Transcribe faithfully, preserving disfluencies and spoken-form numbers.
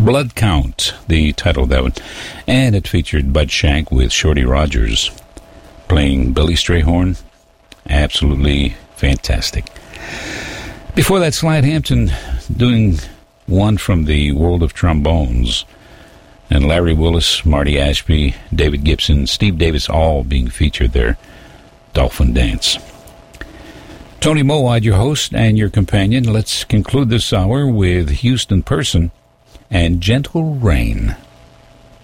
Blood Count, the title of that one. And it featured Bud Shank with Shorty Rogers playing Billy Strayhorn. Absolutely fantastic. Before that, Slide Hampton doing one from the world of trombones. And Larry Willis, Marty Ashby, David Gibson, Steve Davis, all being featured there. Dolphin Dance. Tony Mowad, your host and your companion. Let's conclude this hour with Houston Person and Gentle Rain.